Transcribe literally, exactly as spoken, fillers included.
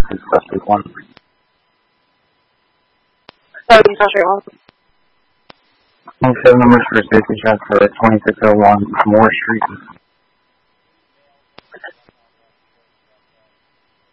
It's Street one. seventy-seven Street one. twenty-seven numbers for safety shot for twenty-six oh one Moore Street.